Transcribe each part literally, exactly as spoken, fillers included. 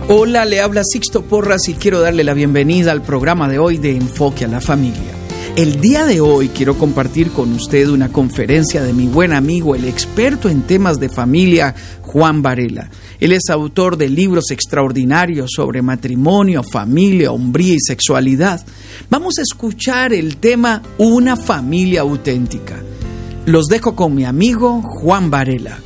Hola, le habla Sixto Porras y quiero darle la bienvenida al programa de hoy de Enfoque a la Familia. El día de hoy quiero compartir con usted una conferencia de mi buen amigo, el experto en temas de familia, Juan Varela. Él es autor de libros extraordinarios sobre matrimonio, familia, hombría y sexualidad. Vamos a escuchar el tema Una familia auténtica. Los dejo con mi amigo Juan Varela.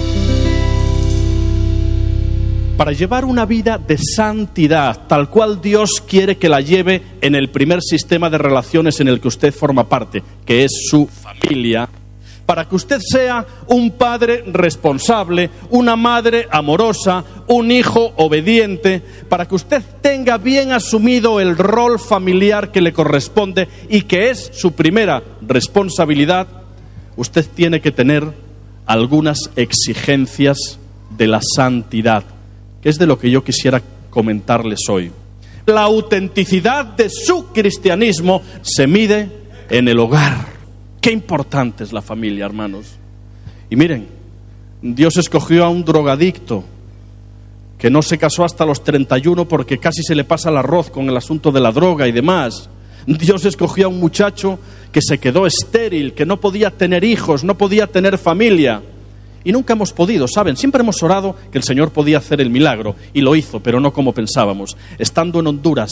Para llevar una vida de santidad, tal cual Dios quiere que la lleve en el primer sistema de relaciones en el que usted forma parte, que es su familia, para que usted sea un padre responsable, una madre amorosa, un hijo obediente, para que usted tenga bien asumido el rol familiar que le corresponde y que es su primera responsabilidad, usted tiene que tener algunas exigencias de la santidad, que es de lo que yo quisiera comentarles hoy. La autenticidad de su cristianismo se mide en el hogar. Qué importante es la familia, hermanos. Y miren, Dios escogió a un drogadicto que no se casó hasta los treinta y uno porque casi se le pasa el arroz con el asunto de la droga y demás. Dios escogió a un muchacho que se quedó estéril, que no podía tener hijos, no podía tener familia. Y nunca hemos podido, ¿saben? Siempre hemos orado que el Señor podía hacer el milagro, y lo hizo, pero no como pensábamos. Estando en Honduras,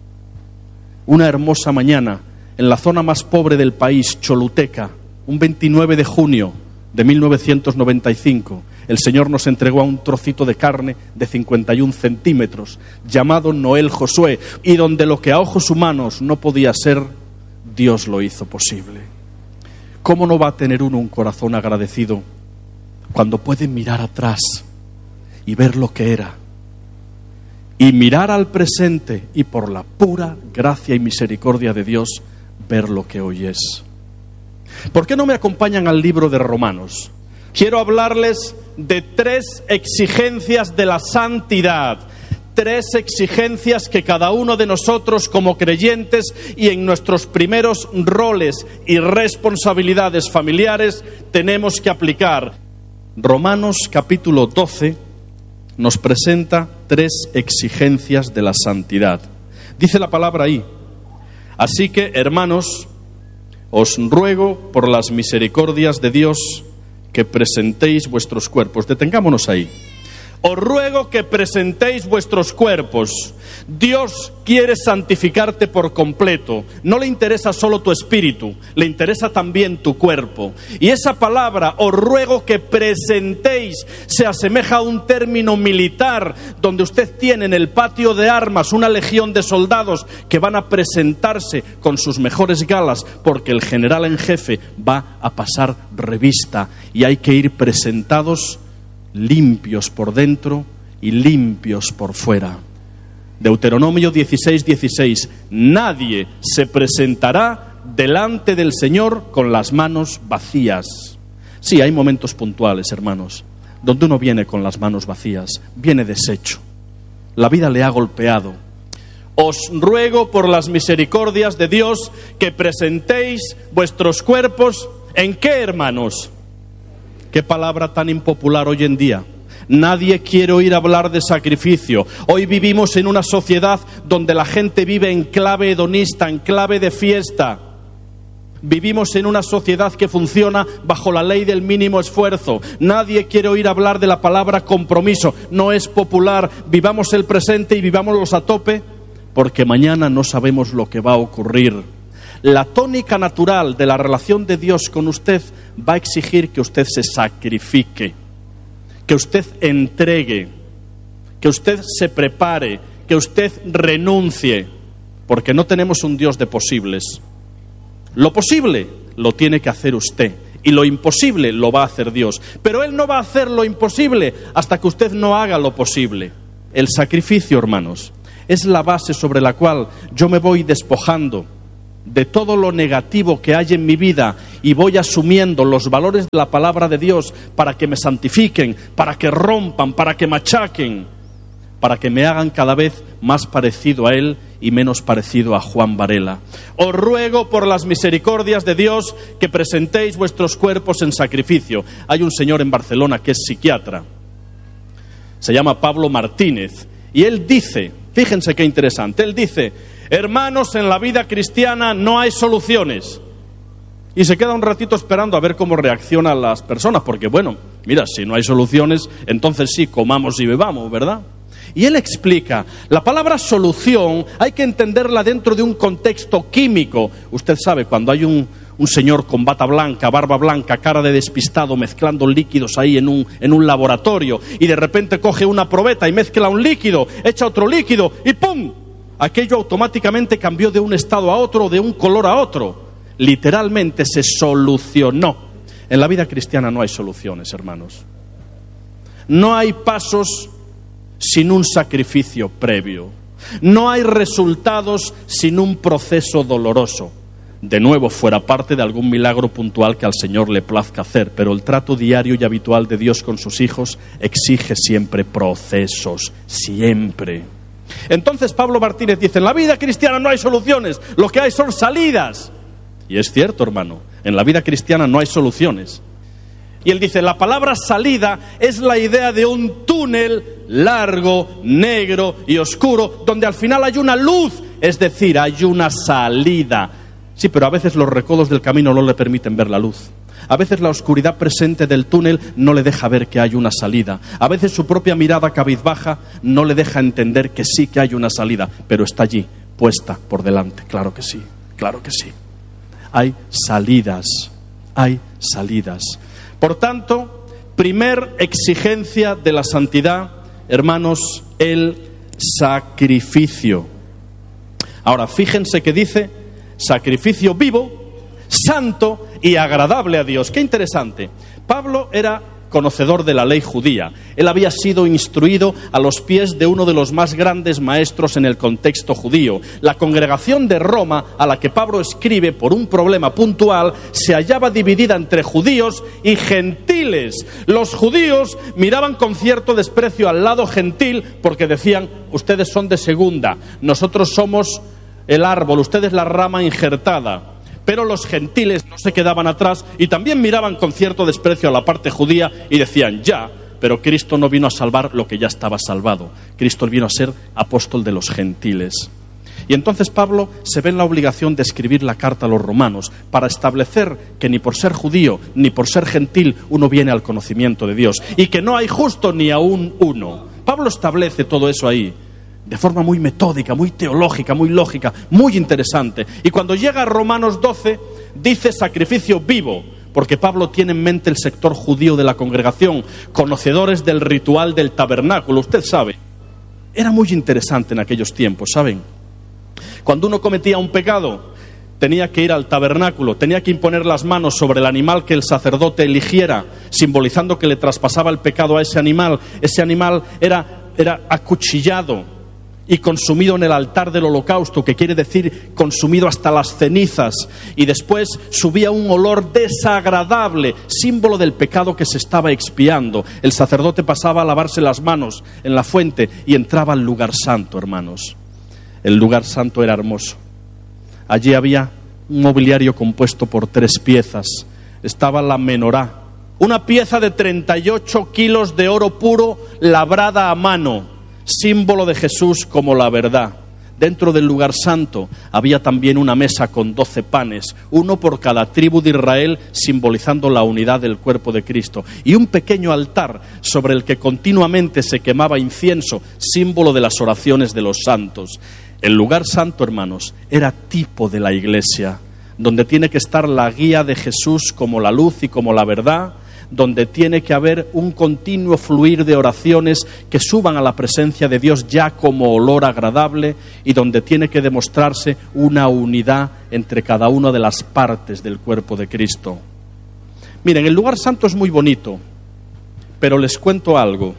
una hermosa mañana, en la zona más pobre del país, Choluteca, un veintinueve de junio de mil novecientos noventa y cinco, el Señor nos entregó a un trocito de carne de cincuenta y un centímetros, llamado Noel Josué, y donde lo que a ojos humanos no podía ser, Dios lo hizo posible. ¿Cómo no va a tener uno un corazón agradecido cuando puede mirar atrás y ver lo que era, y mirar al presente y por la pura gracia y misericordia de Dios ver lo que hoy es? ¿Por qué no me acompañan al libro de Romanos? Quiero hablarles de tres exigencias de la santidad, tres exigencias que cada uno de nosotros como creyentes y en nuestros primeros roles y responsabilidades familiares tenemos que aplicar. Romanos capítulo doce nos presenta tres exigencias de la santidad. Dice la palabra ahí: así que, hermanos, os ruego por las misericordias de Dios que presentéis vuestros cuerpos. Detengámonos ahí. Os ruego que presentéis vuestros cuerpos. Dios quiere santificarte por completo. No le interesa solo tu espíritu, le interesa también tu cuerpo. Y esa palabra, os ruego que presentéis, se asemeja a un término militar, donde usted tiene en el patio de armas una legión de soldados que van a presentarse con sus mejores galas, porque el general en jefe va a pasar revista y hay que ir presentados limpios por dentro y limpios por fuera. Deuteronomio dieciséis, dieciséis. Nadie se presentará delante del Señor con las manos vacías. Sí, hay momentos puntuales, hermanos, donde uno viene con las manos vacías, viene deshecho. La vida le ha golpeado. Os ruego por las misericordias de Dios que presentéis vuestros cuerpos. ¿En qué, hermanos? Qué palabra tan impopular hoy en día. Nadie quiere oír hablar de sacrificio. Hoy vivimos en una sociedad donde la gente vive en clave hedonista, en clave de fiesta. Vivimos en una sociedad que funciona bajo la ley del mínimo esfuerzo. Nadie quiere oír hablar de la palabra compromiso. No es popular. Vivamos el presente y vivámoslos a tope, porque mañana no sabemos lo que va a ocurrir. La tónica natural de la relación de Dios con usted va a exigir que usted se sacrifique, que usted entregue, que usted se prepare, que usted renuncie, porque no tenemos un Dios de posibles. Lo posible lo tiene que hacer usted y lo imposible lo va a hacer Dios, pero Él no va a hacer lo imposible hasta que usted no haga lo posible. El sacrificio, hermanos, es la base sobre la cual yo me voy despojando de todo lo negativo que hay en mi vida y voy asumiendo los valores de la palabra de Dios para que me santifiquen, para que rompan, para que machaquen, para que me hagan cada vez más parecido a Él y menos parecido a Juan Varela. Os ruego por las misericordias de Dios que presentéis vuestros cuerpos en sacrificio. Hay un señor en Barcelona que es psiquiatra, se llama Pablo Martínez, Y él dice, fíjense qué interesante, él dice, hermanos, en la vida cristiana no hay soluciones. Y se queda un ratito esperando a ver cómo reaccionan las personas, porque bueno, mira, si no hay soluciones, entonces sí, comamos y bebamos, ¿verdad? Y él explica, la palabra solución hay que entenderla dentro de un contexto químico. Usted sabe, cuando hay un, un señor con bata blanca, barba blanca, cara de despistado, mezclando líquidos ahí en un, en un laboratorio, y de repente coge una probeta y mezcla un líquido, echa otro líquido y ¡pum! Aquello automáticamente cambió de un estado a otro, de un color a otro. Literalmente se solucionó. En la vida cristiana no hay soluciones, hermanos. No hay pasos sin un sacrificio previo. No hay resultados sin un proceso doloroso. De nuevo, fuera parte de algún milagro puntual que al Señor le plazca hacer, pero el trato diario y habitual de Dios con sus hijos exige siempre procesos, siempre. Entonces Pablo Martínez dice, en la vida cristiana no hay soluciones, lo que hay son salidas. Y es cierto, hermano, en la vida cristiana no hay soluciones. Y él dice, la palabra salida es la idea de un túnel largo, negro y oscuro, donde al final hay una luz, es decir, hay una salida. Sí, pero a veces los recodos del camino no le permiten ver la luz. A veces la oscuridad presente del túnel no le deja ver que hay una salida. A veces su propia mirada cabizbaja no le deja entender que sí que hay una salida, pero está allí, puesta por delante. Claro que sí, claro que sí. Hay salidas, hay salidas. Por tanto, primer exigencia de la santidad, hermanos, el sacrificio. Ahora, fíjense que dice sacrificio vivo, santo y agradable a Dios. Qué interesante. Pablo era conocedor de la ley judía. Él había sido instruido a los pies de uno de los más grandes maestros en el contexto judío. La congregación de Roma, a la que Pablo escribe por un problema puntual, se hallaba dividida entre judíos y gentiles. Los judíos miraban con cierto desprecio al lado gentil porque decían, ustedes son de segunda, nosotros somos el árbol, ustedes la rama injertada. Pero los gentiles no se quedaban atrás y también miraban con cierto desprecio a la parte judía y decían, ya, pero Cristo no vino a salvar lo que ya estaba salvado. Cristo vino a ser apóstol de los gentiles. Y entonces Pablo se ve en la obligación de escribir la carta a los romanos para establecer que ni por ser judío ni por ser gentil uno viene al conocimiento de Dios y que no hay justo ni aún uno. Pablo establece todo eso ahí, de forma muy metódica, muy teológica, muy lógica, muy interesante. Y cuando llega a Romanos doce, dice sacrificio vivo, porque Pablo tiene en mente el sector judío de la congregación, conocedores del ritual del tabernáculo. Usted sabe, era muy interesante en aquellos tiempos, ¿saben? Cuando uno cometía un pecado, tenía que ir al tabernáculo, tenía que imponer las manos sobre el animal que el sacerdote eligiera, simbolizando que le traspasaba el pecado a ese animal. Ese animal era, era acuchillado y consumido en el altar del holocausto, que quiere decir consumido hasta las cenizas, y después subía un olor desagradable, símbolo del pecado que se estaba expiando. El sacerdote pasaba a lavarse las manos en la fuente y entraba al lugar santo, hermanos. El lugar santo era hermoso. Allí había un mobiliario compuesto por tres piezas. Estaba la menorá, una pieza de treinta y ocho kilos de oro puro labrada a mano, símbolo de Jesús como la verdad. Dentro del lugar santo había también una mesa con doce panes, uno por cada tribu de Israel, simbolizando la unidad del cuerpo de Cristo, y un pequeño altar sobre el que continuamente se quemaba incienso, símbolo de las oraciones de los santos. El lugar santo, hermanos, era tipo de la iglesia, donde tiene que estar la guía de Jesús como la luz y como la verdad, donde tiene que haber un continuo fluir de oraciones que suban a la presencia de Dios ya como olor agradable, y donde tiene que demostrarse una unidad entre cada una de las partes del cuerpo de Cristo. Miren, el lugar santo es muy bonito, pero les cuento algo.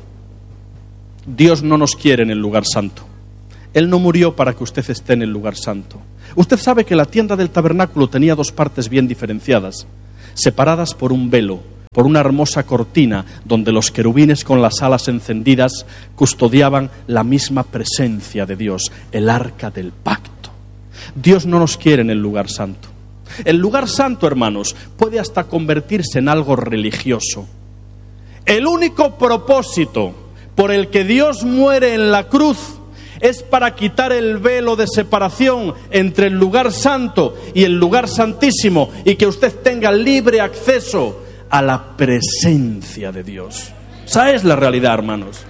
Dios no nos quiere en el lugar santo. Él no murió para que usted esté en el lugar santo. Usted sabe que la tienda del tabernáculo tenía dos partes bien diferenciadas, separadas por un velo, por una hermosa cortina donde los querubines con las alas encendidas custodiaban la misma presencia de Dios, el arca del pacto. Dios no nos quiere en el lugar santo. El lugar santo, hermanos, puede hasta convertirse en algo religioso. El único propósito por el que Dios muere en la cruz es para quitar el velo de separación entre el lugar santo y el lugar santísimo, y que usted tenga libre acceso a la presencia de Dios. Esa es la realidad, hermanos.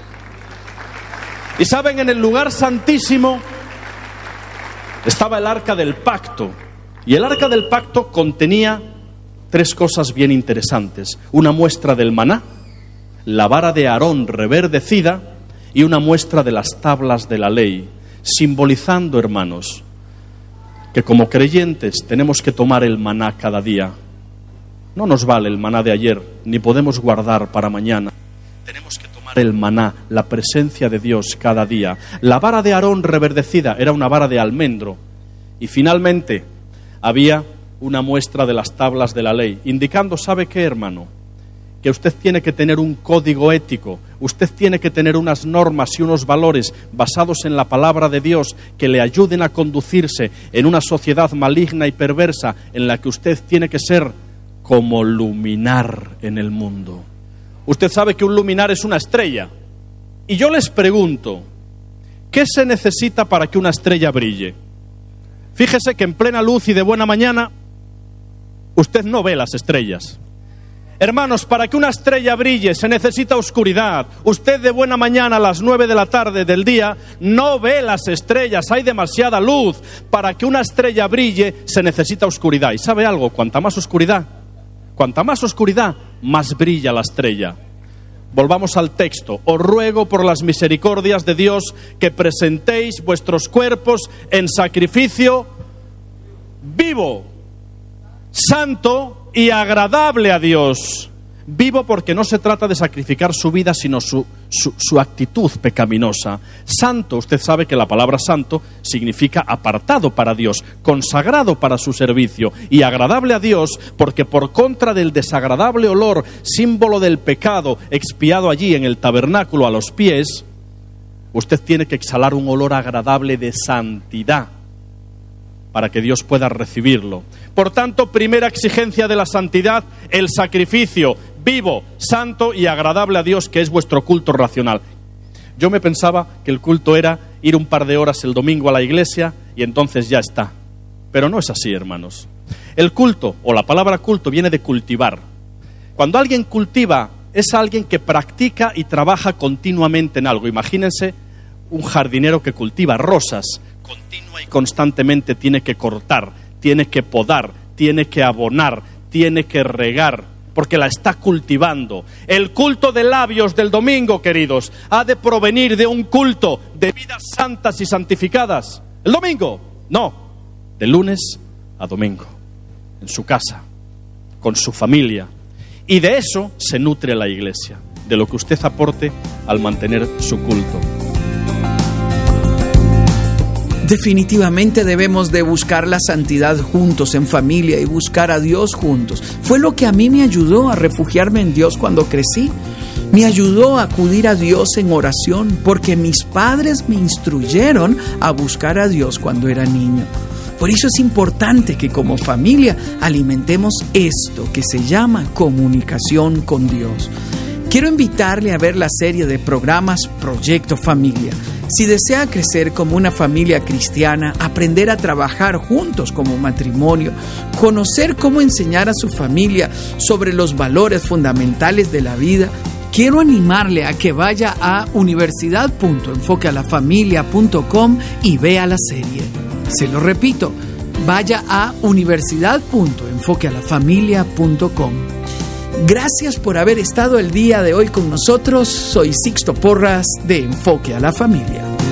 Y saben, en el lugar santísimo estaba el arca del pacto, y el arca del pacto contenía tres cosas bien interesantes: una muestra del maná, la vara de Aarón reverdecida y una muestra de las tablas de la ley, simbolizando, hermanos, que como creyentes tenemos que tomar el maná cada día. No nos vale el maná de ayer, ni podemos guardar para mañana. Tenemos que tomar el maná, la presencia de Dios cada día. La vara de Aarón reverdecida era una vara de almendro. Y finalmente había una muestra de las tablas de la ley, indicando, ¿sabe qué, hermano? Que usted tiene que tener un código ético, usted tiene que tener unas normas y unos valores basados en la palabra de Dios que le ayuden a conducirse en una sociedad maligna y perversa en la que usted tiene que ser como luminar en el mundo. Usted sabe que un luminar es una estrella. Y yo les pregunto, ¿qué se necesita para que una estrella brille? Fíjese que en plena luz y de buena mañana usted no ve las estrellas. Hermanos, para que una estrella brille se necesita oscuridad. Usted de buena mañana a las nueve de la tarde del día no ve las estrellas, hay demasiada luz. Para que una estrella brille se necesita oscuridad. ¿Y sabe algo? Cuanta más oscuridad, cuanta más oscuridad, más brilla la estrella. Volvamos al texto. Os ruego por las misericordias de Dios que presentéis vuestros cuerpos en sacrificio vivo, santo y agradable a Dios. Vivo porque no se trata de sacrificar su vida, sino su, su, su actitud pecaminosa. Santo, usted sabe que la palabra santo significa apartado para Dios, consagrado para su servicio, y agradable a Dios porque por contra del desagradable olor, símbolo del pecado expiado allí en el tabernáculo a los pies, usted tiene que exhalar un olor agradable de santidad para que Dios pueda recibirlo. Por tanto, primera exigencia de la santidad, el sacrificio vivo, santo y agradable a Dios, que es vuestro culto racional. Yo me pensaba que el culto era ir un par de horas el domingo a la iglesia y entonces ya está. Pero no es así, hermanos. El culto, o la palabra culto, viene de cultivar. Cuando alguien cultiva, es alguien que practica y trabaja continuamente en algo. Imagínense un jardinero que cultiva rosas. Continua y constantemente tiene que cortar, tiene que podar, tiene que abonar, tiene que regar, porque la está cultivando. El culto de labios del domingo, queridos, ha de provenir de un culto de vidas santas y santificadas. ¿El domingo? No, de lunes a domingo, en su casa, con su familia. Y de eso se nutre la iglesia, de lo que usted aporte al mantener su culto. Definitivamente debemos de buscar la santidad juntos, en familia, y buscar a Dios juntos. Fue lo que a mí me ayudó a refugiarme en Dios cuando crecí. Me ayudó a acudir a Dios en oración, porque mis padres me instruyeron a buscar a Dios cuando era niño. Por eso es importante que como familia alimentemos esto que se llama comunicación con Dios. Quiero invitarle a ver la serie de programas Proyecto Familia. Si desea crecer como una familia cristiana, aprender a trabajar juntos como matrimonio, conocer cómo enseñar a su familia sobre los valores fundamentales de la vida, quiero animarle a que vaya a universidad punto enfoque a la familia punto com y vea la serie. Se lo repito, vaya a universidad punto enfoque a la familia punto com. Gracias por haber estado el día de hoy con nosotros. Soy Sixto Porras de Enfoque a la Familia.